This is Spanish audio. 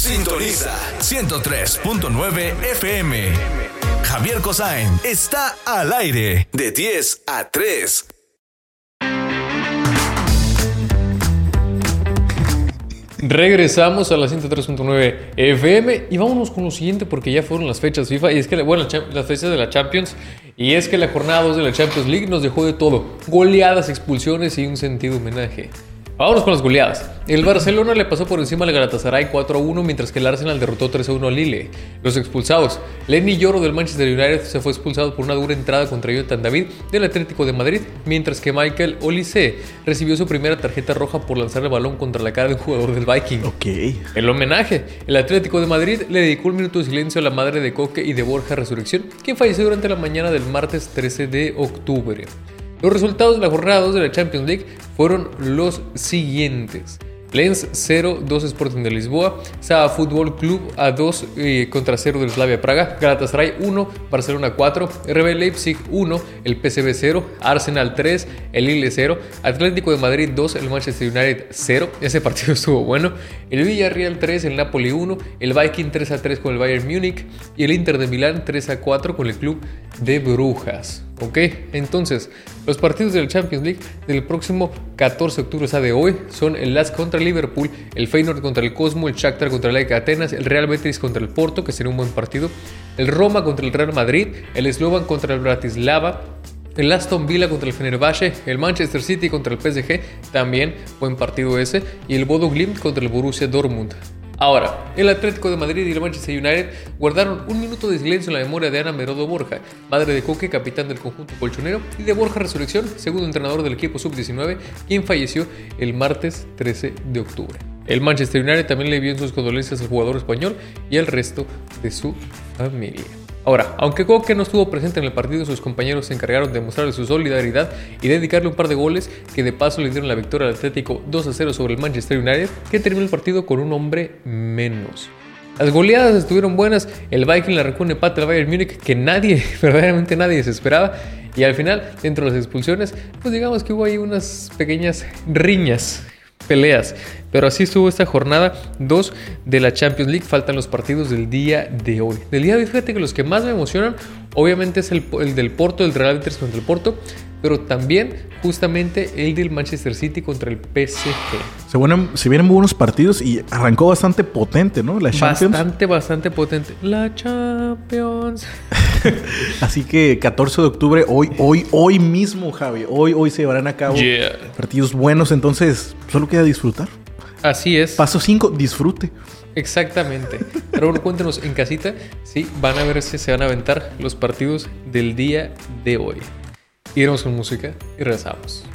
Sintoniza 103.9 FM. Javier Cosain está al aire de 10 a 3. Regresamos a la 103.9 FM y vámonos con lo siguiente porque ya fueron las fechas FIFA y es que, bueno, las fechas de la Champions, y es que la jornada 2 de la Champions League nos dejó de todo: goleadas, expulsiones y un sentido homenaje. Vámonos con las goleadas. El Barcelona le pasó por encima al Galatasaray 4-1, mientras que el Arsenal derrotó 3-1 al Lille. Los expulsados: Lenny Yoro del Manchester United se fue expulsado por una dura entrada contra Jonathan David del Atlético de Madrid, mientras que Michael Olise recibió su primera tarjeta roja por lanzar el balón contra la cara de un jugador del Viking. El homenaje: el Atlético de Madrid le dedicó un minuto de silencio a la madre de Coque y de Borja Resurrección, quien falleció durante la mañana del martes 13 de octubre. Los resultados de la jornada 2 de la Champions League fueron los siguientes: Lens 0, 2 Sporting de Lisboa, Saba Fútbol Club a 2 contra 0 del Slavia Praga, Galatasaray 1, Barcelona 4, RB Leipzig 1, el PSV 0, Arsenal 3, el Lille 0, Atlético de Madrid 2, el Manchester United 0, ese partido estuvo bueno, el Villarreal 3, el Napoli 1, el Viking 3-3 con el Bayern Múnich y el Inter de Milán 3-4 con el Club de Brujas. Ok, entonces los partidos del Champions League del próximo 14 de octubre, o sea de hoy, son el Lask contra el Liverpool, el Feyenoord contra el Cosmo, el Shakhtar contra el AEK Atenas, el Real Betis contra el Porto, que sería un buen partido, el Roma contra el Real Madrid, el Slovan contra el Bratislava, el Aston Villa contra el Fenerbahce, el Manchester City contra el PSG, también buen partido ese, y el Bodo Glimt contra el Borussia Dortmund. Ahora, el Atlético de Madrid y el Manchester United guardaron un minuto de silencio en la memoria de Ana Merodo Borja, madre de Coque, capitán del conjunto colchonero, y de Borja Resurrección, segundo entrenador del equipo sub-19, quien falleció el martes 13 de octubre. El Manchester United también le envió sus condolencias al jugador español y al resto de su familia. Ahora, aunque Coque no estuvo presente en el partido, sus compañeros se encargaron de mostrarle su solidaridad y dedicarle un par de goles que de paso le dieron la victoria al Atlético 2-0 sobre el Manchester United, que terminó el partido con un hombre menos. Las goleadas estuvieron buenas. El Viking le arrancó un empate al Bayern Múnich que verdaderamente nadie se esperaba, y al final, dentro de las expulsiones, pues digamos que hubo ahí unas pequeñas riñas, peleas, pero así estuvo esta jornada 2 de la Champions League. Faltan los partidos del día de hoy. Del día de hoy, fíjate que los que más me emocionan obviamente es el del Porto, el Real Betis contra el Porto, pero también justamente el del Manchester City contra el PSG. Se vienen buenos partidos y arrancó bastante potente, ¿no? La Champions. Bastante potente. La Champions. Así que 14 de octubre, hoy mismo, Javi. Hoy se llevarán a cabo partidos buenos, entonces solo queda disfrutar. Así es. Paso 5, disfrute. Exactamente. Pero bueno, cuéntenos en casita si van a ver si se van a aventar los partidos del día de hoy. Iremos con música y regresamos.